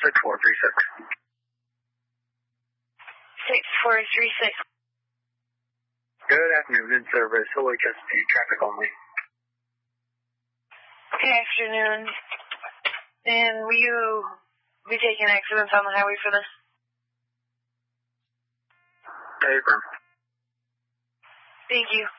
6436. 6436. Good afternoon, in service. OHSP traffic only. Good afternoon. And will you be taking accidents on the highway for this? Affirm. Thank you.